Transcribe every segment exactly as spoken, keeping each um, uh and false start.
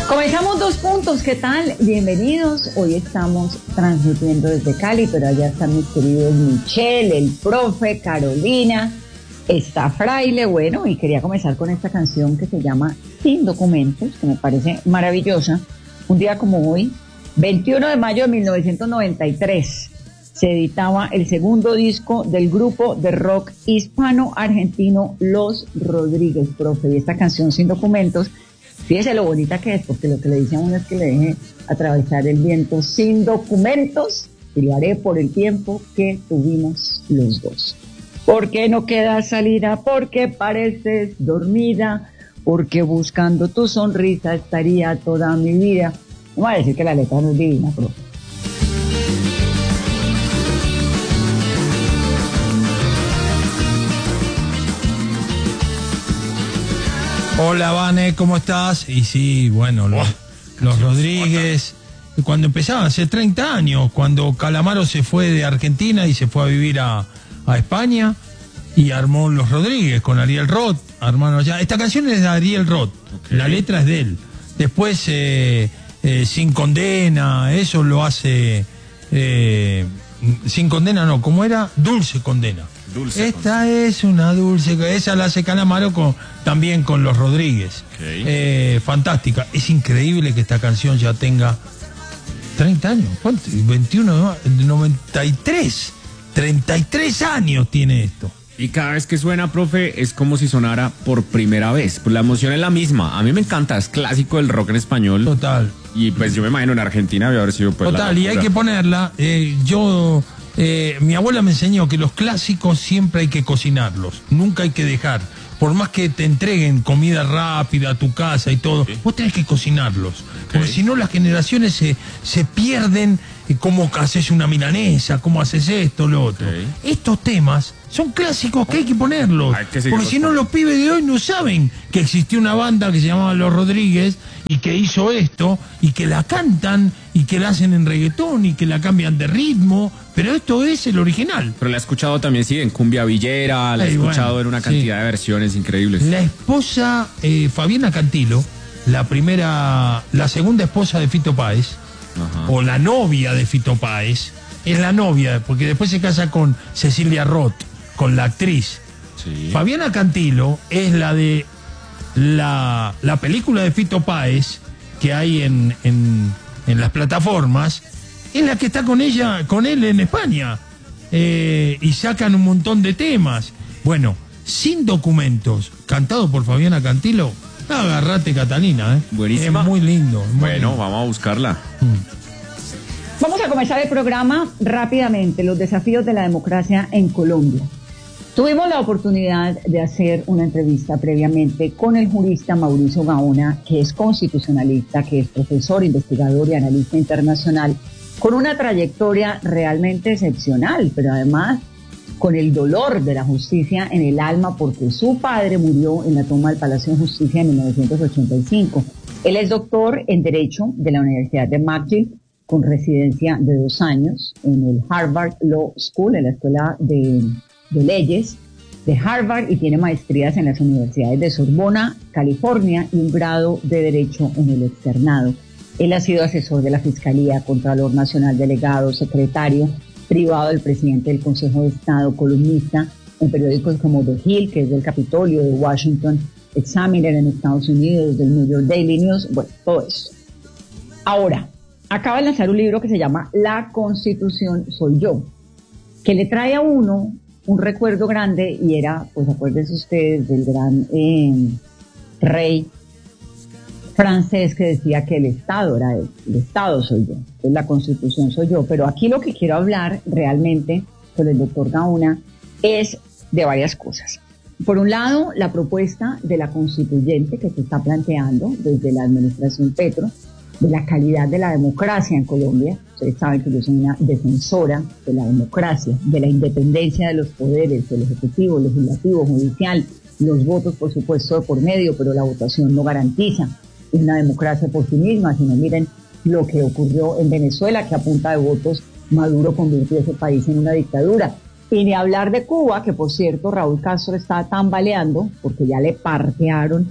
Comenzamos Dos Puntos, ¿qué tal? Bienvenidos, hoy estamos transmitiendo desde Cali, pero allá están mis queridos Michelle, el profe, Carolina, está Fraile, bueno, y quería comenzar con esta canción que se llama Sin Documentos, que me parece maravillosa. Un día como hoy, veintiuno de mayo de mil novecientos noventa y tres, se editaba el segundo disco del grupo de rock hispano-argentino Los Rodríguez, profe, y esta canción Sin Documentos, fíjese lo bonita que es, porque lo que le dice a uno es que le deje atravesar el viento sin documentos y lo haré por el tiempo que tuvimos los dos. Porque no queda salida, porque pareces dormida, porque buscando tu sonrisa estaría toda mi vida. No voy a decir que la letra no es divina, pero... Hola, Vane, ¿cómo estás? Y sí, bueno, los, los Rodríguez, cuando empezaban, hace treinta años, cuando Calamaro se fue de Argentina y se fue a vivir a, a España y armó Los Rodríguez con Ariel Roth, armaron allá. Esta canción es de Ariel Roth, okay. La letra es de él. Después, eh, eh, Sin Condena, eso lo hace... Eh, Sin Condena no, ¿cómo era? Dulce Condena. Dulce Esta condena. Es una dulce, esa la hace Calamaro con, también con Los Rodríguez. Okay. Eh, fantástica. Es increíble que esta canción ya tenga treinta años. ¿Cuánto? veintiuno, noventa y tres. treinta y tres años tiene esto. Y cada vez que suena, profe, es como si sonara por primera vez. Pues la emoción es la misma. A mí me encanta, es clásico del rock en español. Total. Y pues yo me imagino en Argentina debe haber sido pues, total, y hay que ponerla. Eh, yo, eh, mi abuela me enseñó que los clásicos siempre hay que cocinarlos. Nunca hay que dejar. Por más que te entreguen comida rápida a tu casa y todo, okay. Vos tenés que cocinarlos. Okay. Porque si no las generaciones se, se pierden. Cómo haces una milanesa, cómo haces esto, lo otro. Okay. Estos temas son clásicos que hay que ponerlos. Hay que porque si no, los pibes de hoy no saben que existió una banda que se llamaba Los Rodríguez y que hizo esto y que la cantan y que la hacen en reggaetón y que la cambian de ritmo. Pero esto es el original. Pero la he escuchado también, sí, en cumbia villera, la he Ay, escuchado bueno, en una cantidad sí. de versiones increíbles. La esposa eh, Fabiana Cantilo, la primera, la segunda esposa de Fito Páez, ajá. O la novia de Fito Páez, es la novia, porque después se casa con Cecilia Roth, con la actriz. Sí. Fabiana Cantilo es la de la, la película de Fito Páez que hay en, en, en las plataformas, es la que está con ella, con él en España, eh, y sacan un montón de temas. Bueno, Sin Documentos, cantado por Fabiana Cantilo. Agarrate, Catalina, ¿eh? Buenísima. Es muy lindo. Muy bueno, lindo. Vamos a buscarla. Mm. Vamos a comenzar el programa rápidamente, los desafíos de la democracia en Colombia. Tuvimos la oportunidad de hacer una entrevista previamente con el jurista Mauricio Gaona, que es constitucionalista, que es profesor, investigador y analista internacional, con una trayectoria realmente excepcional, pero además con el dolor de la justicia en el alma porque su padre murió en la toma del Palacio de Justicia en mil novecientos ochenta y cinco. Él es doctor en Derecho de la Universidad de McGill, con residencia de dos años en el Harvard Law School, en la Escuela de, de Leyes de Harvard, y tiene maestrías en las universidades de Sorbona, California, y un grado de Derecho en el externado. Él ha sido asesor de la Fiscalía, Contralor Nacional Delegado, secretario privado del presidente del Consejo de Estado, columnista en periódicos como The Hill, que es del Capitolio, de Washington Examiner en Estados Unidos, del New York Daily News, bueno, todo eso. Ahora, acaba de lanzar un libro que se llama La Constitución Soy Yo, que le trae a uno un recuerdo grande, y era, pues acuérdense ustedes, del gran eh, rey francés que decía que el Estado era él, el Estado soy yo, es la Constitución soy yo. Pero aquí lo que quiero hablar realmente con el doctor Gaona es de varias cosas. Por un lado, la propuesta de la constituyente que se está planteando desde la administración Petro, de la calidad de la democracia en Colombia. Ustedes saben que yo soy una defensora de la democracia, de la independencia de los poderes, del Ejecutivo, Legislativo, Judicial, los votos, por supuesto, de por medio, pero la votación no garantiza una democracia por sí misma, sino miren lo que ocurrió en Venezuela, que a punta de votos Maduro convirtió ese país en una dictadura. Y ni hablar de Cuba, que por cierto Raúl Castro está tambaleando porque ya le partearon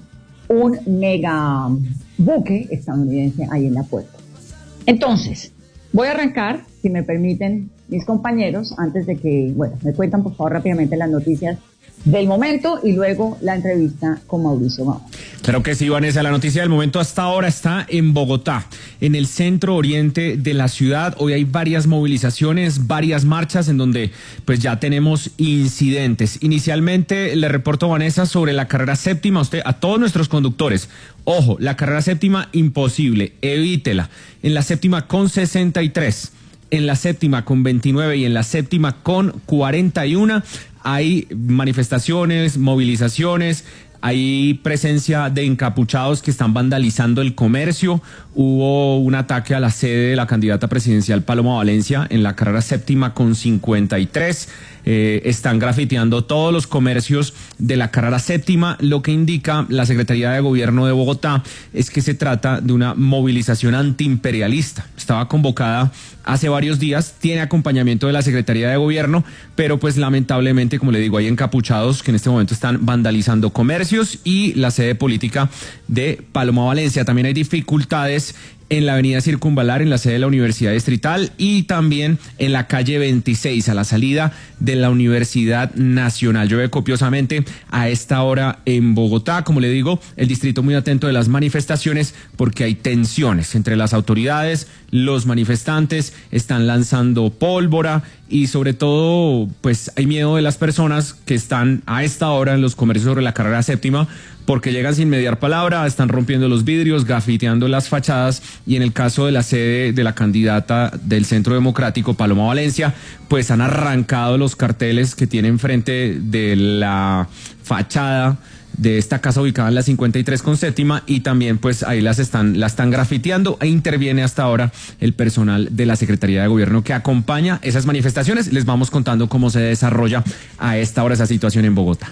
un mega buque estadounidense ahí en la puerta. Entonces, voy a arrancar, si me permiten mis compañeros, antes de que, bueno, me cuentan por favor rápidamente las noticias del momento y luego la entrevista con Mauricio Gama. Claro que sí, Vanessa. La noticia del momento hasta ahora está en Bogotá, en el centro oriente de la ciudad. Hoy hay varias movilizaciones, varias marchas en donde pues ya tenemos incidentes. Inicialmente le reporto, Vanessa, sobre la carrera séptima. A usted, a todos nuestros conductores, ojo, la carrera séptima imposible, evítela. En la séptima con sesenta y tres, en la séptima con veintinueve y en la séptima con cuarenta y uno hay manifestaciones, movilizaciones. Hay presencia de encapuchados que están vandalizando el comercio. Hubo un ataque a la sede de la candidata presidencial Paloma Valencia en la carrera séptima con cincuenta y tres. Eh, están grafiteando todos los comercios de la carrera séptima. Lo que indica la Secretaría de Gobierno de Bogotá es que se trata de una movilización antiimperialista. Estaba convocada hace varios días, tiene acompañamiento de la Secretaría de Gobierno, pero pues lamentablemente, como le digo, hay encapuchados que en este momento están vandalizando comercios y la sede política de Paloma Valencia. También hay dificultades en la avenida Circunvalar, en la sede de la Universidad Distrital, y también en la calle veintiséis, a la salida de la Universidad Nacional. Llueve copiosamente a esta hora en Bogotá. Como le digo, el distrito muy atento de las manifestaciones porque hay tensiones entre las autoridades, los manifestantes están lanzando pólvora y sobre todo pues hay miedo de las personas que están a esta hora en los comercios sobre la carrera séptima, porque llegan sin mediar palabra, están rompiendo los vidrios, grafiteando las fachadas, y en el caso de la sede de la candidata del Centro Democrático, Paloma Valencia, pues han arrancado los carteles que tienen frente de la fachada de esta casa ubicada en la cincuenta y tres con séptima, y también pues ahí las están, la están grafiteando, e interviene hasta ahora el personal de la Secretaría de Gobierno que acompaña esas manifestaciones. Les vamos contando cómo se desarrolla a esta hora esa situación en Bogotá.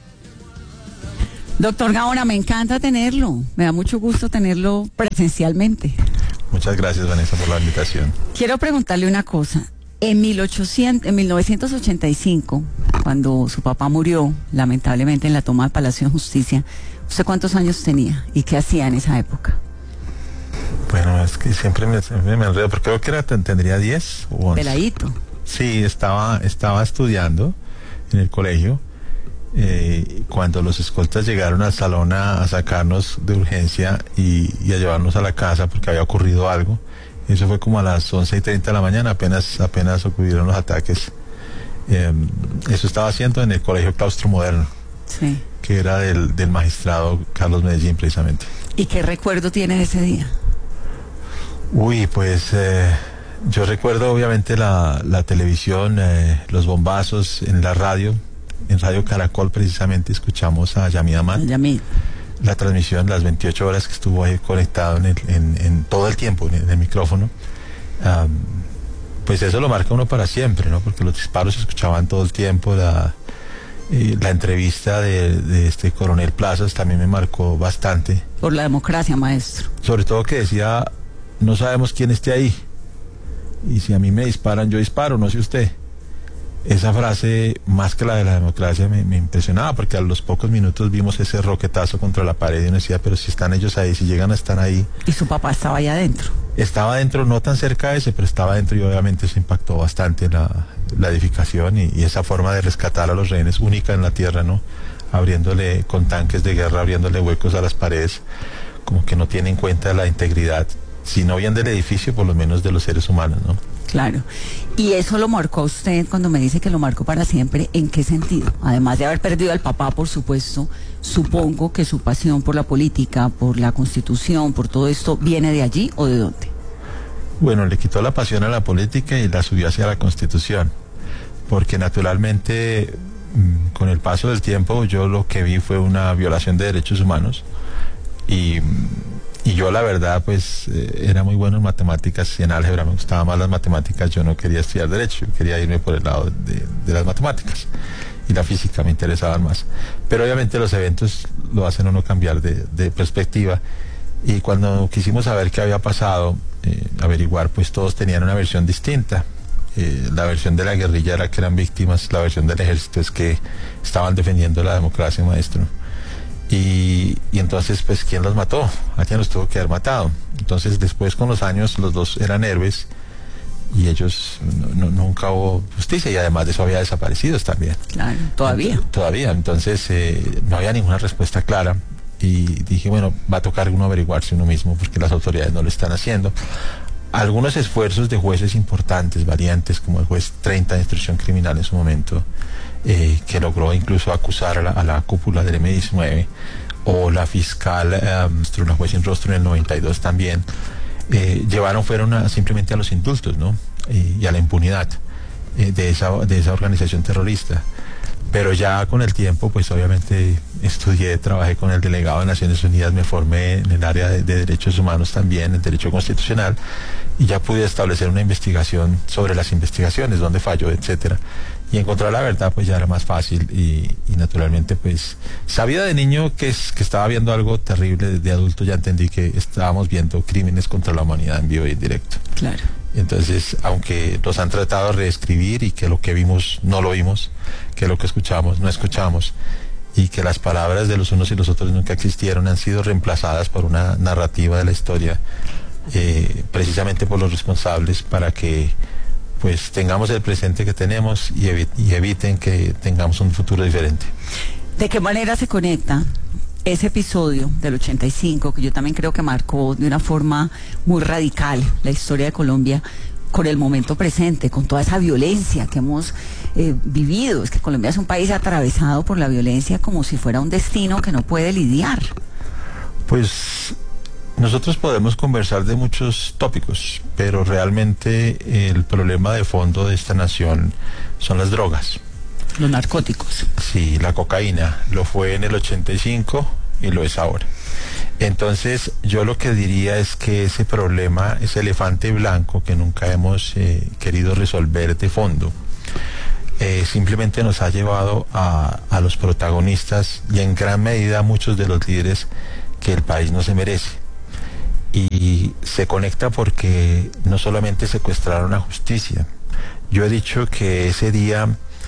Doctor Gaona, me encanta tenerlo, me da mucho gusto tenerlo presencialmente. Muchas gracias, Vanessa, por la invitación. Quiero preguntarle una cosa. En, mil ochocientos, en mil novecientos ochenta y cinco, cuando su papá murió, lamentablemente en la toma del Palacio de Justicia, ¿usted cuántos años tenía y qué hacía en esa época? Bueno, es que siempre me, siempre me enredo, porque creo que era, tendría diez o once. Peladito. Sí, estaba, estaba estudiando en el colegio. Eh, cuando los escoltas llegaron al salón a, a sacarnos de urgencia y, y a llevarnos a la casa porque había ocurrido algo. Eso fue como a las once y treinta de la mañana, apenas, apenas ocurrieron los ataques. Eh, eso estaba haciendo en el Colegio Claustro Moderno, sí, que era del, del magistrado Carlos Medellín, precisamente. ¿Y qué recuerdo tiene de ese día? Uy, pues eh, yo recuerdo obviamente la, la televisión, eh, los bombazos en la radio. En Radio Caracol precisamente escuchamos a Yamid Amad, Yamid. La transmisión, las veintiocho horas que estuvo ahí conectado en, el, en, en todo el tiempo en el, en el micrófono. Um, pues eso lo marca uno para siempre, ¿no? Porque los disparos se escuchaban todo el tiempo. La, eh, la entrevista de, de este coronel Plazas también me marcó bastante. Por la democracia, maestro. Sobre todo que decía, no sabemos quién esté ahí, y si a mí me disparan, yo disparo, no sé usted. Esa frase, más que la de la democracia, me, me impresionaba, porque a los pocos minutos vimos ese roquetazo contra la pared y uno decía, pero si están ellos ahí, si llegan a estar ahí. ¿Y su papá estaba allá adentro? Estaba adentro, no tan cerca de ese, pero estaba adentro, y obviamente eso impactó bastante la, la edificación y, y esa forma de rescatar a los rehenes única en la tierra, ¿no? Abriéndole con tanques de guerra, abriéndole huecos a las paredes, como que no tiene en cuenta la integridad, si no bien del edificio, por lo menos de los seres humanos, ¿no? Claro. ¿Y eso lo marcó a usted cuando me dice que lo marcó para siempre? ¿En qué sentido? Además de haber perdido al papá, por supuesto, supongo que su pasión por la política, por la Constitución, por todo esto, ¿viene de allí o de dónde? Bueno, le quitó la pasión a la política y la subió hacia la Constitución, porque naturalmente, con el paso del tiempo, yo lo que vi fue una violación de derechos humanos, y... Y yo la verdad pues eh, era muy bueno en matemáticas y en álgebra, me gustaban más las matemáticas, yo no quería estudiar derecho, yo quería irme por el lado de, de las matemáticas, y la física me interesaban más. Pero obviamente los eventos lo hacen a uno cambiar de, de perspectiva, y cuando quisimos saber qué había pasado, eh, averiguar, pues todos tenían una versión distinta. Eh, la versión de la guerrilla era que eran víctimas, la versión del ejército es que estaban defendiendo la democracia, maestro. Y, y entonces, pues, ¿quién los mató? ¿A quién los tuvo que haber matado? Entonces, después, con los años, los dos eran héroes y ellos no, no, nunca hubo justicia, y además de eso había desaparecidos también. Claro, todavía. Entonces, todavía, entonces eh, no había ninguna respuesta clara, y dije, bueno, va a tocar uno averiguarse uno mismo, porque las autoridades no lo están haciendo. Algunos esfuerzos de jueces importantes, valientes, como el juez treinta de instrucción criminal en su momento, eh, que logró incluso acusar a la, a la cúpula del eme diecinueve, o la fiscal, eh, la juez en rostro en el noventa y dos también, eh, llevaron, fueron a, simplemente a los indultos, ¿no? Eh, y a la impunidad eh, de, esa, de esa organización terrorista. Pero ya con el tiempo, pues obviamente estudié, trabajé con el delegado de Naciones Unidas, me formé en el área de, de derechos humanos también, en derecho constitucional, y ya pude establecer una investigación sobre las investigaciones, dónde falló, etcétera. Y encontrar la verdad, pues ya era más fácil, y, y naturalmente, pues sabía de niño que, es, que estaba viendo algo terrible, de adulto ya entendí que estábamos viendo crímenes contra la humanidad en vivo y en directo. Claro. Entonces, aunque nos han tratado de reescribir, y que lo que vimos no lo vimos, que lo que escuchamos no escuchamos, y que las palabras de los unos y los otros nunca existieron, han sido reemplazadas por una narrativa de la historia, eh, precisamente por los responsables, para que pues tengamos el presente que tenemos y, evi y eviten que tengamos un futuro diferente. ¿De qué manera se conecta ese episodio del ochenta y cinco, que yo también creo que marcó de una forma muy radical la historia de Colombia, con el momento presente, con toda esa violencia que hemos eh, vivido? Es que Colombia es un país atravesado por la violencia como si fuera un destino que no puede lidiar. Pues nosotros podemos conversar de muchos tópicos, pero realmente el problema de fondo de esta nación son las drogas. Los narcóticos. Sí, la cocaína lo fue en el ochenta y cinco y lo es ahora. Entonces, yo lo que diría es que ese problema, ese elefante blanco que nunca hemos eh, querido resolver de fondo, eh, simplemente nos ha llevado a, a los protagonistas, y en gran medida a muchos de los líderes, que el país no se merece. Y se conecta porque no solamente secuestraron a justicia. Yo he dicho que ese día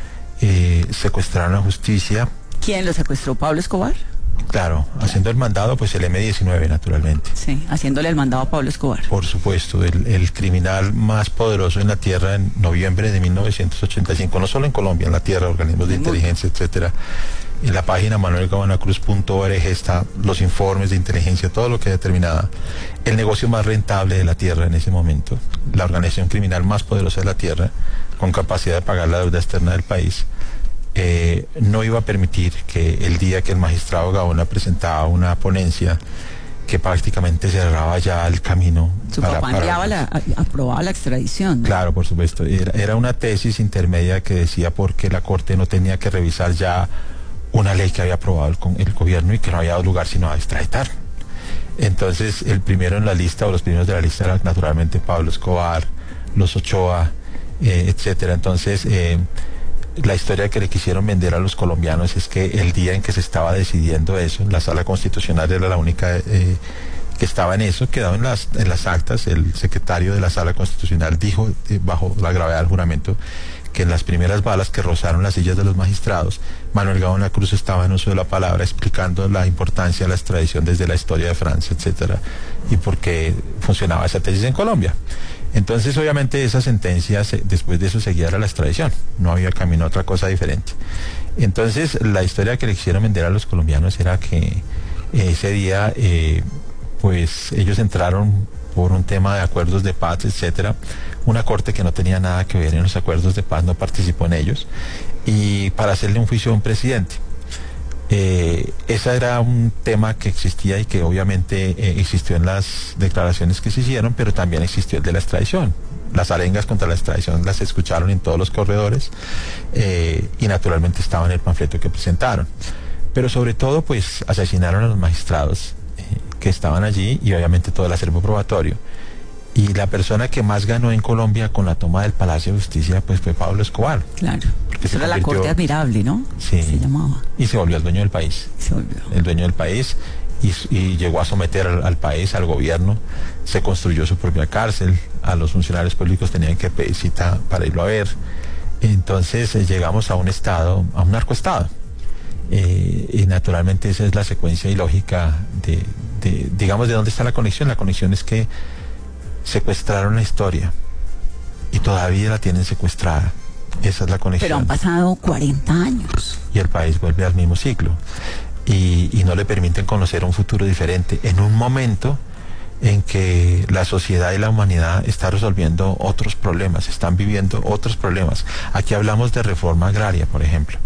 eh, secuestraron a justicia. ¿Quién lo secuestró? ¿Pablo Escobar? Claro, claro, haciendo el mandado, pues el eme diecinueve, naturalmente. Sí, haciéndole el mandado a Pablo Escobar. Por supuesto, el, el criminal más poderoso en la tierra en noviembre de mil novecientos ochenta y cinco, no solo en Colombia, en la tierra, organismos de inteligencia, etcétera. En la página manuel gavana cruz punto org está los informes de inteligencia, todo lo que determinaba el negocio más rentable de la tierra en ese momento, la organización criminal más poderosa de la tierra, con capacidad de pagar la deuda externa del país. Eh, no iba a permitir que el día que el magistrado Gaona presentaba una ponencia que prácticamente cerraba ya el camino. Su para, papá enviaba la, aprobaba la extradición, ¿no? Claro, por supuesto. Era, era una tesis intermedia que decía porque la Corte no tenía que revisar ya una ley que había aprobado el, el gobierno, y que no había dado lugar sino a extraditar. Entonces, el primero en la lista, o los primeros de la lista, era naturalmente Pablo Escobar, los Ochoa, eh, etcétera. Entonces, eh, la historia que le quisieron vender a los colombianos es que el día en que se estaba decidiendo eso, la Sala Constitucional era la única eh, que estaba en eso, quedó en las, en las actas. El secretario de la Sala Constitucional dijo, eh, bajo la gravedad del juramento, que en las primeras balas que rozaron las sillas de los magistrados, Manuel Gaona Cruz estaba en uso de la palabra, explicando la importancia de la extradición desde la historia de Francia, etcétera, y por qué funcionaba esa tesis en Colombia. Entonces, obviamente, esa sentencia, después de eso seguía la extradición, no había camino a otra cosa diferente. Entonces, la historia que le quisieron vender a los colombianos era que ese día, eh, pues, ellos entraron por un tema de acuerdos de paz, etcétera. Una corte que no tenía nada que ver en los acuerdos de paz no participó en ellos, y para hacerle un juicio a un presidente. Eh, ese era un tema que existía y que obviamente eh, existió en las declaraciones que se hicieron, pero también existió el de la extradición. Las arengas contra la extradición las escucharon en todos los corredores, eh, y naturalmente estaba en el panfleto que presentaron. Pero sobre todo, pues, asesinaron a los magistrados eh, que estaban allí, y obviamente todo el acervo probatorio. Y la persona que más ganó en Colombia con la toma del Palacio de Justicia, pues, fue Pablo Escobar. Claro. Esa era la Corte Admirable, ¿no? Sí. Se llamaba. Y se volvió el dueño del país. Se volvió. El dueño del país, y, y llegó a someter al, al país, al gobierno. Se construyó su propia cárcel. A los funcionarios públicos tenían que pedir cita para irlo a ver. Entonces eh, llegamos a un estado, a un narcoestado. Eh, y naturalmente esa es la secuencia ilógica de, de, digamos, de dónde está la conexión. La conexión es que secuestraron la historia y todavía la tienen secuestrada. Esa es la conexión. Pero han pasado cuarenta años. Y el país vuelve al mismo ciclo. Y, y no le permiten conocer un futuro diferente en un momento en que la sociedad y la humanidad está resolviendo otros problemas, están viviendo otros problemas. Aquí hablamos de reforma agraria, por ejemplo,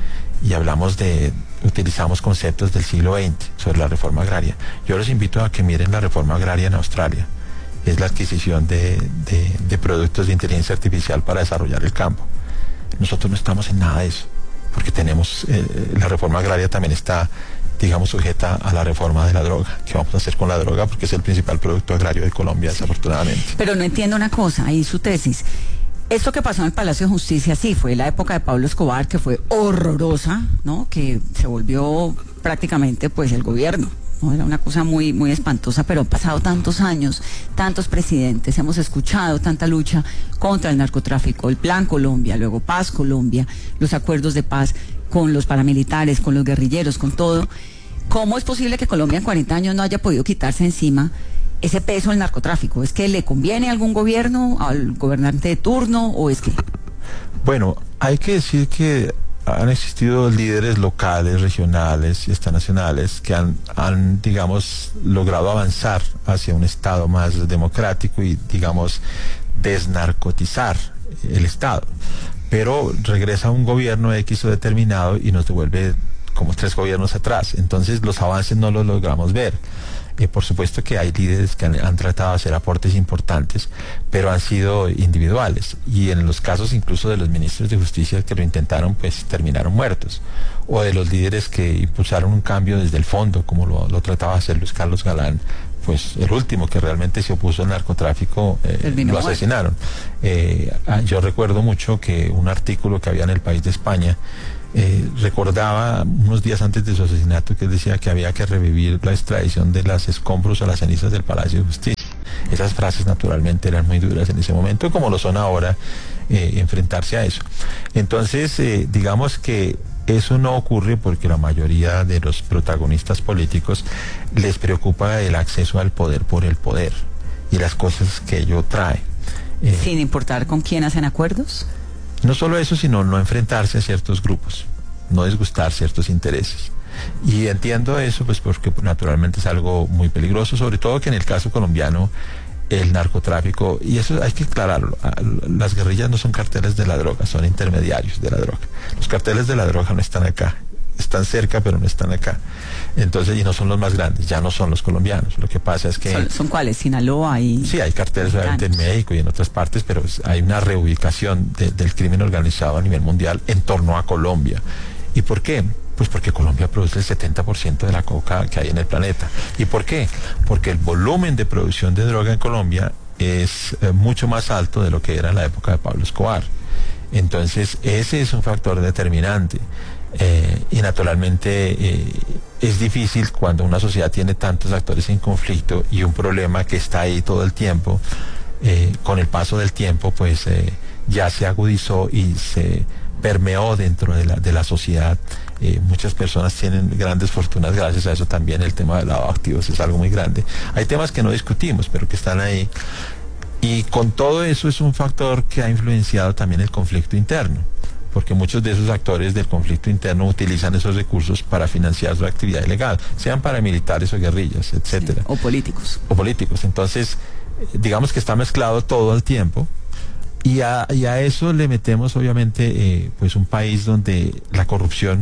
y hablamos de, utilizamos conceptos del siglo veinte sobre la reforma agraria. Yo los invito a que miren la reforma agraria en Australia. Es la adquisición de, de, de productos de inteligencia artificial para desarrollar el campo. Nosotros no estamos en nada de eso, porque tenemos, eh, la reforma agraria también está, digamos, sujeta a la reforma de la droga. ¿Qué vamos a hacer con la droga? Porque es el principal producto agrario de Colombia, sí, desafortunadamente. Pero no entiendo una cosa, ahí su tesis. Esto que pasó en el Palacio de Justicia, sí, fue la época de Pablo Escobar, que fue horrorosa, ¿no? Que se volvió prácticamente, pues, el gobierno, ¿no? Era una cosa muy, muy espantosa, pero han pasado tantos años, tantos presidentes, hemos escuchado tanta lucha contra el narcotráfico, el Plan Colombia, luego Paz Colombia, los acuerdos de paz con los paramilitares, con los guerrilleros, con todo. ¿Cómo es posible que Colombia en cuarenta años no haya podido quitarse encima ese peso del narcotráfico? ¿Es que le conviene a algún gobierno, al gobernante de turno, o es que...? Bueno, hay que decir que han existido líderes locales, regionales y hasta nacionales que han, han, digamos, logrado avanzar hacia un Estado más democrático y, digamos, desnarcotizar el Estado. Pero regresa un gobierno X o determinado y nos devuelve como tres gobiernos atrás. Entonces los avances no los logramos ver. Eh, por supuesto que hay líderes que han, han tratado de hacer aportes importantes, pero han sido individuales. Y en los casos incluso de los ministros de justicia que lo intentaron, pues terminaron muertos. O de los líderes que impulsaron un cambio desde el fondo, como lo, lo trataba de hacer Luis Carlos Galán, pues el último que realmente se opuso al narcotráfico, eh, lo asesinaron. Eh, yo recuerdo mucho que un artículo que había en El País de España eh, recordaba unos días antes de su asesinato que decía que había que revivir la extradición de las escombros a las cenizas del Palacio de Justicia. Esas frases naturalmente eran muy duras en ese momento, como lo son ahora, eh, enfrentarse a eso. Entonces, eh, digamos que eso no ocurre porque la mayoría de los protagonistas políticos les preocupa el acceso al poder por el poder y las cosas que ello trae. Eh, Sin importar con quién hacen acuerdos. No solo eso, sino no enfrentarse a ciertos grupos, no disgustar ciertos intereses. Y entiendo eso, pues porque naturalmente es algo muy peligroso, sobre todo que en el caso colombiano el narcotráfico, y eso hay que aclararlo, las guerrillas no son carteles de la droga, son intermediarios de la droga. Los carteles de la droga no están acá, están cerca pero no están acá. Entonces, y no son los más grandes, ya no son los colombianos. Lo que pasa es que... ¿Son, son cuáles? ¿Sinaloa? Y... Sí, hay carteles obviamente en México y en otras partes, pero hay una reubicación de, del crimen organizado a nivel mundial en torno a Colombia. ¿Y por qué? Pues porque Colombia produce el setenta por ciento de la coca que hay en el planeta. ¿Y por qué? Porque el volumen de producción de droga en Colombia es eh, mucho más alto de lo que era en la época de Pablo Escobar. Entonces, ese es un factor determinante. Eh, y naturalmente eh, es difícil cuando una sociedad tiene tantos actores en conflicto y un problema que está ahí todo el tiempo, eh, con el paso del tiempo, pues eh, ya se agudizó y se permeó dentro de la, de la sociedad. Eh, muchas personas tienen grandes fortunas gracias a eso también. El tema del lavado de activos es algo muy grande. Hay temas que no discutimos, pero que están ahí. Y con todo eso es un factor que ha influenciado también el conflicto interno, porque muchos de esos actores del conflicto interno utilizan esos recursos para financiar su actividad ilegal, sean paramilitares o guerrillas, etcétera. Sí, o políticos. O políticos. Entonces, digamos que está mezclado todo el tiempo. Y a, y a eso le metemos obviamente eh, pues un país donde la corrupción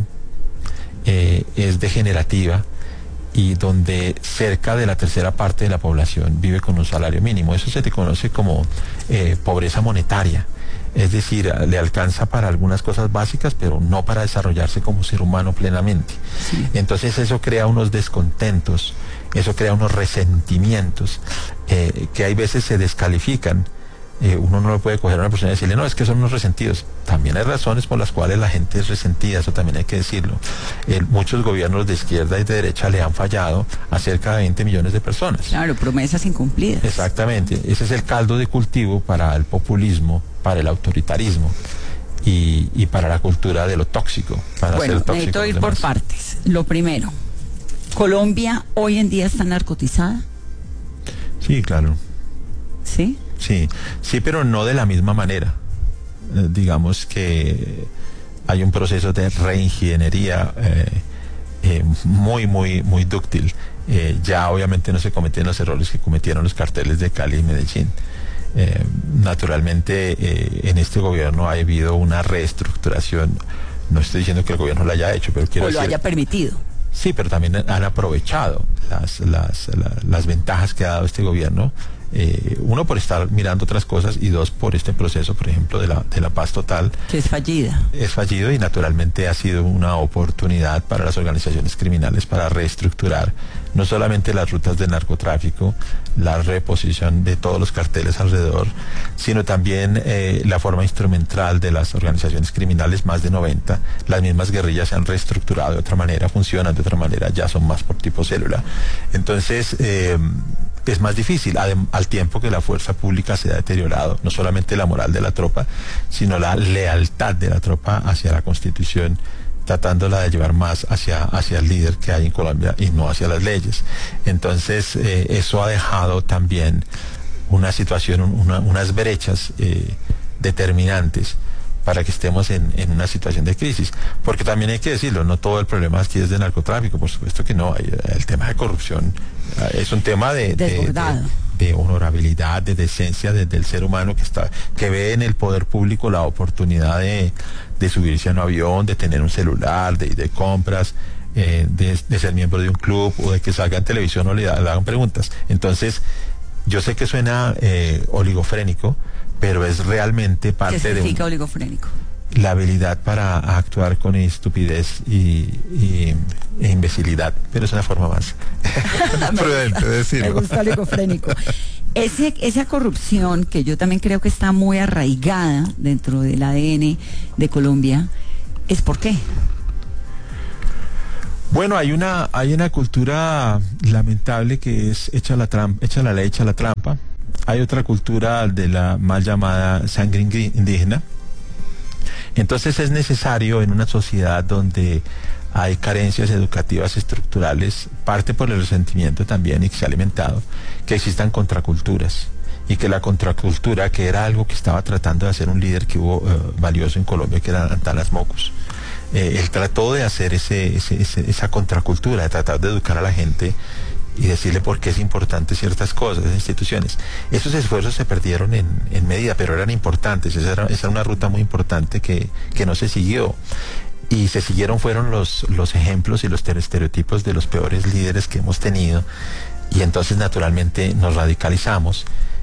eh, es degenerativa y donde cerca de la tercera parte de la población vive con un salario mínimo. Eso se le conoce como eh, pobreza monetaria. Es decir, le alcanza para algunas cosas básicas, pero no para desarrollarse como ser humano plenamente. Sí. Entonces eso crea unos descontentos, eso crea unos resentimientos eh, que hay veces se descalifican. Eh, uno no lo puede coger a una persona y decirle, no, es que son unos resentidos. También hay razones por las cuales la gente es resentida, eso también hay que decirlo. Eh, muchos gobiernos de izquierda y de derecha le han fallado a cerca de veinte millones de personas. Claro, promesas incumplidas. Exactamente, ese es el caldo de cultivo para el populismo, para el autoritarismo. y, y para la cultura de lo tóxico. Para bueno, ser tóxico necesito ir por partes. Lo primero, ¿Colombia hoy en día está narcotizada? Sí, claro. ¿Sí? Sí, sí, pero no de la misma manera. Eh, digamos que hay un proceso de reingeniería eh, eh, muy, muy, muy dúctil. Eh, ya obviamente no se cometen los errores que cometieron los carteles de Cali y Medellín. Eh, naturalmente eh, en este gobierno ha habido una reestructuración. No estoy diciendo que el gobierno lo haya hecho, pero quiero o lo decir, haya permitido. Sí, pero también han aprovechado las, las, la, las ventajas que ha dado este gobierno. Eh, uno, por estar mirando otras cosas, y dos, por este proceso, por ejemplo, de la, de la paz total. Que es fallida. Es fallido y naturalmente ha sido una oportunidad para las organizaciones criminales para reestructurar no solamente las rutas del narcotráfico, la reposición de todos los carteles alrededor, sino también eh, la forma instrumental de las organizaciones criminales, más de noventa. Las mismas guerrillas se han reestructurado de otra manera, funcionan de otra manera, ya son más por tipo célula. Entonces, eh, es más difícil, al tiempo que la fuerza pública se ha deteriorado, no solamente la moral de la tropa, sino la lealtad de la tropa hacia la Constitución, tratándola de llevar más hacia, hacia el líder que hay en Colombia y no hacia las leyes. Entonces, eh, eso ha dejado también una situación, una, unas brechas eh, determinantes para que estemos en, en una situación de crisis. Porque también hay que decirlo, no todo el problema aquí es de narcotráfico, por supuesto que no. Hay, el tema de corrupción eh, es un tema de, de, de, de honorabilidad, de decencia de, del ser humano que está, que ve en el poder público la oportunidad de, de subirse a un avión, de tener un celular, de, de compras, eh, de, de ser miembro de un club, o de que salga en televisión o le, le hagan preguntas. Entonces, yo sé que suena eh, oligofrénico, pero es realmente parte de... ¿Qué significa un, oligofrénico? La habilidad para actuar con estupidez y, y, e imbecilidad, pero es una forma más prudente de decirlo. Me gusta oligofrénico. Ese, esa corrupción, que yo también creo que está muy arraigada dentro del A D N de Colombia, ¿es por qué? Bueno, hay una hay una cultura lamentable que es echa la trampa, echa la ley, echa la trampa. Hay otra cultura de la mal llamada sangre indígena. Entonces es necesario en una sociedad donde hay carencias educativas estructurales, parte por el resentimiento también y que se ha alimentado, que existan contraculturas, y que la contracultura, que era algo que estaba tratando de hacer un líder que hubo uh, valioso en Colombia, que era Antanas Mocos, eh, él trató de hacer ese, ese, ese, esa contracultura, de tratar de educar a la gente y decirle por qué es importante ciertas cosas, instituciones. Esos esfuerzos se perdieron en, en medida, pero eran importantes. Esa era, esa era una ruta muy importante que, que no se siguió. Y se siguieron fueron los, los ejemplos y los estereotipos de los peores líderes que hemos tenido. Y entonces naturalmente nos radicalizamos.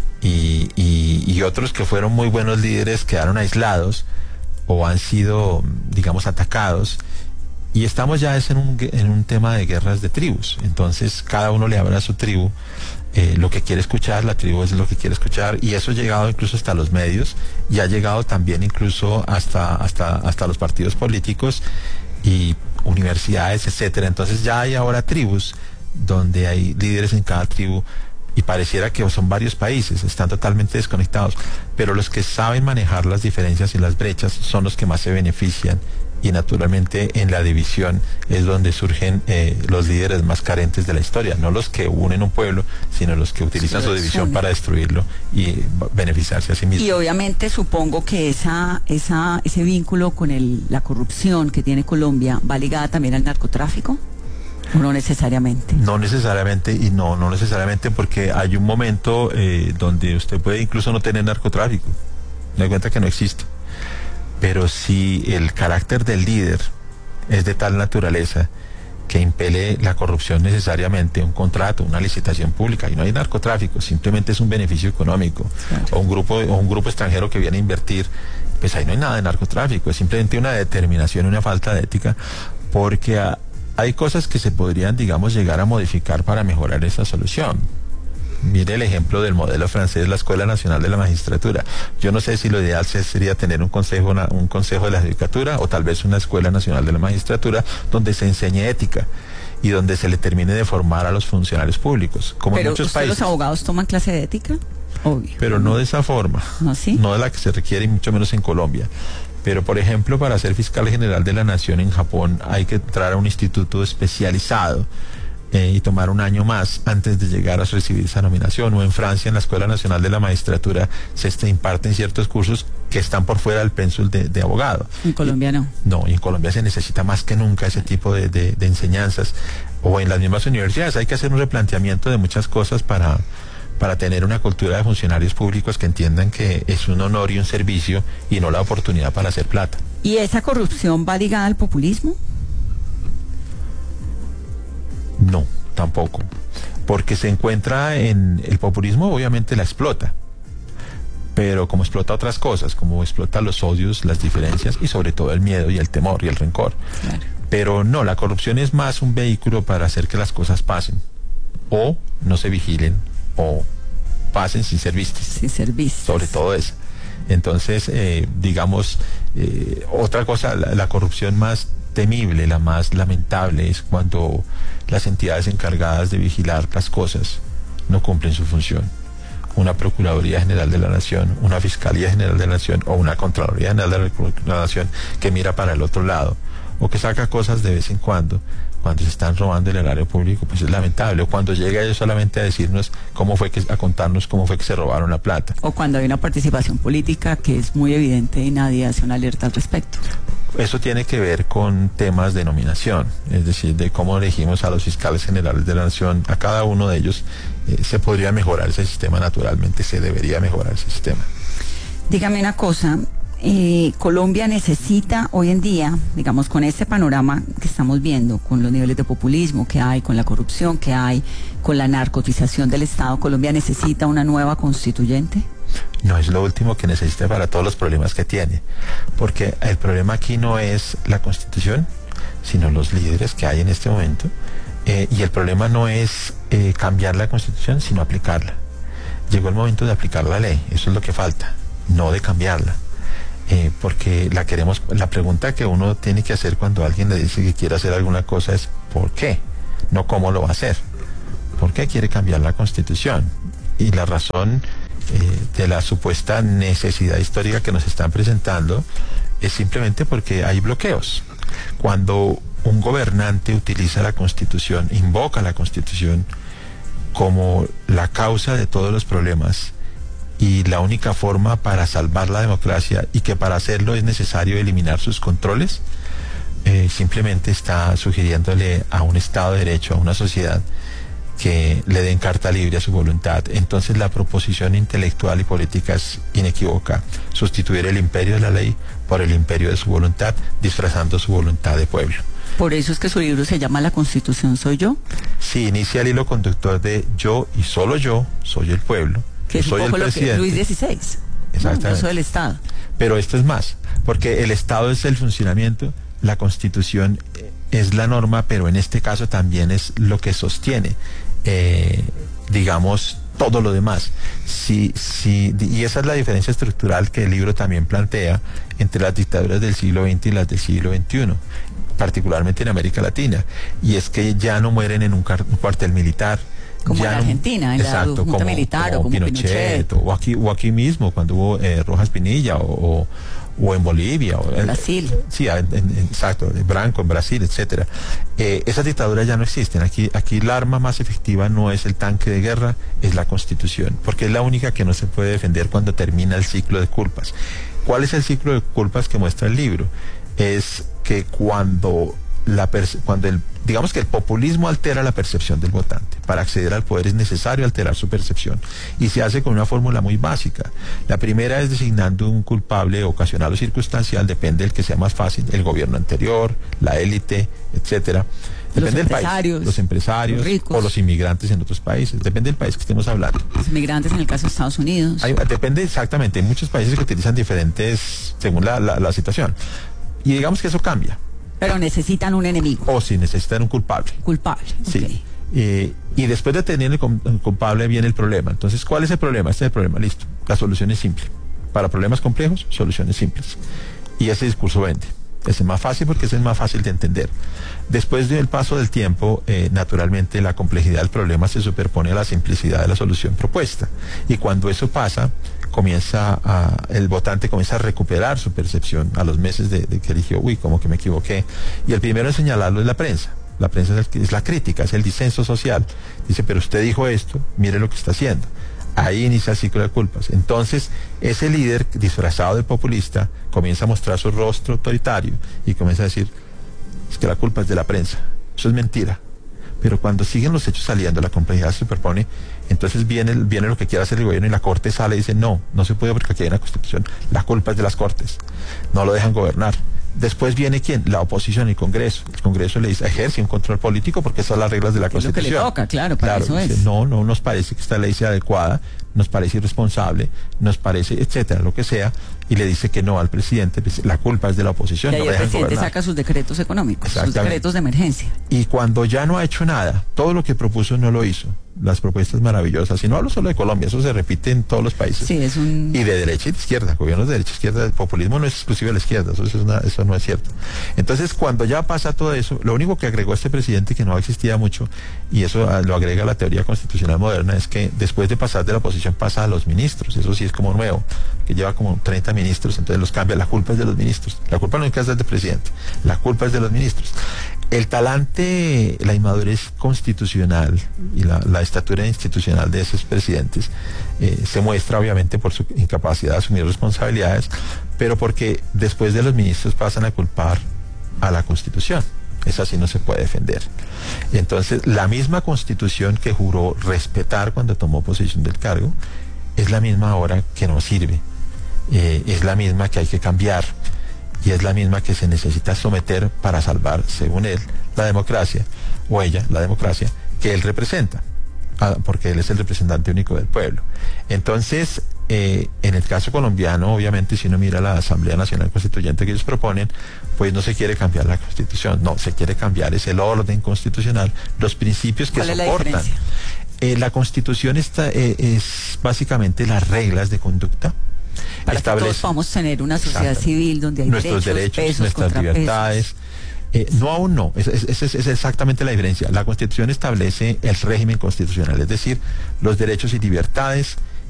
Y, y, y otros que fueron muy buenos líderes quedaron aislados o han sido, digamos, atacados. Y estamos ya es en un, en un tema de guerras de tribus. Entonces cada uno le habla a su tribu eh, lo que quiere escuchar, la tribu es lo que quiere escuchar, y eso ha llegado incluso hasta los medios y ha llegado también incluso hasta, hasta, hasta los partidos políticos y universidades, etcétera. Entonces ya hay ahora tribus donde hay líderes en cada tribu y pareciera que son varios países, están totalmente desconectados, pero los que saben manejar las diferencias y las brechas son los que más se benefician. Y naturalmente en la división es donde surgen eh, los líderes más carentes de la historia, no los que unen un pueblo, sino los que utilizan su división para destruirlo y beneficiarse a sí mismos. Y obviamente supongo que esa, esa, ese vínculo con el, la corrupción que tiene Colombia va ligada también al narcotráfico, ¿o no necesariamente? No necesariamente, y no, no necesariamente, porque hay un momento eh, donde usted puede incluso no tener narcotráfico, me doy cuenta que no existe. Pero si el carácter del líder es de tal naturaleza que impele la corrupción necesariamente, un contrato, una licitación pública, y no hay narcotráfico, simplemente es un beneficio económico, claro, o un grupo o un grupo extranjero que viene a invertir, pues ahí no hay nada de narcotráfico, es simplemente una determinación, una falta de ética, porque a, hay cosas que se podrían, digamos, llegar a modificar para mejorar esa solución. Mire el ejemplo del modelo francés, la Escuela Nacional de la Magistratura. Yo no sé si lo ideal sería tener un consejo, una, un consejo de la Judicatura, o tal vez una Escuela Nacional de la Magistratura donde se enseñe ética y donde se le termine de formar a los funcionarios públicos, como Pero en muchos países. ¿Los abogados toman clase de ética? Obvio. Pero no de esa forma, ¿No, sí? no de la que se requiere, y mucho menos en Colombia. Pero, por ejemplo, para ser fiscal general de la Nación en Japón hay que entrar a un instituto especializado eh, y tomar un año más antes de llegar a recibir esa nominación. O en Francia, en la Escuela Nacional de la Magistratura, se este, imparten ciertos cursos que están por fuera del pénsul de, de abogado. En Colombia no. Y, no, y en Colombia se necesita más que nunca ese tipo de, de, de enseñanzas. O en las mismas universidades hay que hacer un replanteamiento de muchas cosas para... para tener una cultura de funcionarios públicos que entiendan que es un honor y un servicio y no la oportunidad para hacer plata. ¿Y esa corrupción va ligada al populismo? No, tampoco. Porque se encuentra en el populismo, obviamente la explota. Pero como explota otras cosas, como explota los odios, las diferencias y sobre todo el miedo y el temor y el rencor. Claro. Pero no, la corrupción es más un vehículo para hacer que las cosas pasen o no se vigilen o pasen sin ser vistas. Sin ser vistas. Sobre todo eso. Entonces, eh, digamos, eh, otra cosa, la, la corrupción más temible, la más lamentable, es cuando las entidades encargadas de vigilar las cosas no cumplen su función. Una Procuraduría General de la Nación, una Fiscalía General de la Nación o una Contraloría General de la Nación que mira para el otro lado o que saca cosas de vez en cuando. Cuando se están robando el erario público, pues es lamentable. O cuando llega ellos solamente a decirnos cómo fue que, a contarnos cómo fue que se robaron la plata. O cuando hay una participación política que es muy evidente y nadie hace una alerta al respecto. Eso tiene que ver con temas de nominación, es decir, de cómo elegimos a los fiscales generales de la Nación. A cada uno de ellos eh, se podría mejorar ese sistema, naturalmente se debería mejorar ese sistema. Dígame una cosa. Eh, Colombia necesita hoy en día, digamos, con este panorama que estamos viendo, con los niveles de populismo que hay, con la corrupción que hay, con la narcotización del Estado, ¿Colombia necesita una nueva constituyente? No es lo último que necesita para todos los problemas que tiene, porque el problema aquí no es la Constitución, sino los líderes que hay en este momento, eh, y el problema no es eh, cambiar la Constitución, sino aplicarla. Llegó el momento de aplicar la ley, eso es lo que falta, no de cambiarla. Eh, porque la queremos, la pregunta que uno tiene que hacer cuando alguien le dice que quiere hacer alguna cosa es ¿por qué? No cómo lo va a hacer. ¿Por qué quiere cambiar la Constitución? Y la razón eh, de la supuesta necesidad histórica que nos están presentando es simplemente porque hay bloqueos. Cuando un gobernante utiliza la Constitución, invoca la Constitución como la causa de todos los problemas y la única forma para salvar la democracia, y que para hacerlo es necesario eliminar sus controles, eh, simplemente está sugiriéndole a un Estado de Derecho, a una sociedad, que le den carta libre a su voluntad. Entonces la proposición intelectual y política es inequívoca: sustituir el imperio de la ley por el imperio de su voluntad, disfrazando su voluntad de pueblo. Por eso es que su libro se llama La Constitución soy yo. Sí, inicia el hilo conductor de yo y solo yo soy el pueblo. Que es soy un poco el lo presidente. que Luis dieciséis. Exactamente. No, yo soy el Estado. Pero esto es más, porque el Estado es el funcionamiento, la Constitución es la norma, pero en este caso también es lo que sostiene, eh, digamos, todo lo demás. Sí, sí, y esa es la diferencia estructural que el libro también plantea entre las dictaduras del siglo veinte y las del siglo veintiuno, particularmente en América Latina, y es que ya no mueren en un, car- un cuartel militar. Como ya en no, Argentina, en exacto, la Junta como, Militar como o como Pinochet, Pinochet. O, aquí, o aquí mismo, cuando hubo eh, Rojas Pinilla, o, o, o en Bolivia. O en Brasil. Sí, en, en, exacto, en Branco, en Brasil, etcétera. Eh, esas dictaduras ya no existen. Aquí, aquí la arma más efectiva no es el tanque de guerra, es la Constitución, porque es la única que no se puede defender cuando termina el ciclo de culpas. ¿Cuál es el ciclo de culpas que muestra el libro? Es que cuando la cuando el digamos que el populismo altera la percepción del votante. Para acceder al poder es necesario alterar su percepción, y se hace con una fórmula muy básica. La primera es designando un culpable ocasional o circunstancial, depende del que sea más fácil, el gobierno anterior, la élite, etcétera. Depende del país, los empresarios, los ricos, o los inmigrantes en otros países, depende del país que estemos hablando. Los inmigrantes en el caso de Estados Unidos. Hay, depende exactamente, hay muchos países que utilizan diferentes según la, la, la situación, y digamos que eso cambia. Pero necesitan un enemigo. O si necesitan un culpable. Culpable. Sí. Okay. Eh, y después de tener el culpable viene el problema. Entonces, ¿cuál es el problema? Este es el problema, listo. La solución es simple. Para problemas complejos, soluciones simples. Y ese discurso vende. Es más fácil porque es el más fácil de entender. Después del paso del tiempo, eh, naturalmente la complejidad del problema se superpone a la simplicidad de la solución propuesta. Y cuando eso pasa, comienza a, el votante comienza a recuperar su percepción a los meses de, de que eligió, uy, como que me equivoqué. Y el primero en señalarlo es la prensa. La prensa es, el, es la crítica, es el disenso social. Dice, pero usted dijo esto, mire lo que está haciendo. Ahí inicia el ciclo de culpas. Entonces, ese líder disfrazado de populista comienza a mostrar su rostro autoritario y comienza a decir, es que la culpa es de la prensa. Eso es mentira. Pero cuando siguen los hechos saliendo, la complejidad se superpone, entonces viene, viene lo que quiere hacer el gobierno y la Corte sale y dice, no, no se puede porque aquí hay una Constitución. La culpa es de las Cortes. No lo dejan gobernar. Después viene ¿quién? La oposición, el Congreso. El Congreso le dice, ejerce un control político porque esas son las reglas de la Constitución. Es lo que le toca, claro, para claro, eso dice, es. no, no nos parece que esta ley sea adecuada, nos parece irresponsable, nos parece, etcétera, lo que sea, y le dice que no al presidente, la culpa es de la oposición. Y ahí no el dejan presidente gobernar. saca sus decretos económicos, sus decretos de emergencia. Y cuando ya no ha hecho nada, todo lo que propuso no lo hizo. Las propuestas maravillosas, y no hablo solo de Colombia, eso se repite en todos los países. Sí, es un... Y de derecha y de izquierda, gobiernos de derecha y izquierda, el populismo no es exclusivo de la izquierda, eso, es una, eso no es cierto. Entonces, cuando ya pasa todo eso, lo único que agregó este presidente, que no existía mucho, y eso ah, lo agrega la teoría constitucional moderna, es que después de pasar de la oposición pasa a los ministros, eso sí es como nuevo, que lleva como treinta ministros, entonces los cambia, la culpa es de los ministros, la culpa no es del presidente, la culpa es de los ministros. El talante, la inmadurez constitucional y la, la estatura institucional de esos presidentes eh, se muestra obviamente por su incapacidad de asumir responsabilidades, pero porque después de los ministros pasan a culpar a la Constitución. Eso así no se puede defender. Entonces, la misma Constitución que juró respetar cuando tomó posesión del cargo, es la misma ahora que no sirve. Eh, es la misma que hay que cambiar. Y es la misma que se necesita someter para salvar, según él, la democracia, o ella, la democracia, que él representa, porque él es el representante único del pueblo. Entonces, eh, en el caso colombiano, obviamente, si uno mira la Asamblea Nacional Constituyente que ellos proponen, pues no se quiere cambiar la Constitución, no, se quiere cambiar es el orden constitucional, los principios que ¿Cuál soportan. es la diferencia? Eh, la Constitución está, eh, es básicamente las reglas de conducta. Para que todos podamos tener una sociedad Exacto. civil donde hay nuestros derechos, derechos, pesos, nuestras libertades. Eh, no, aún no, esa es, es, es, es exactamente la diferencia. La Constitución establece el régimen constitucional, es decir, los derechos y libertades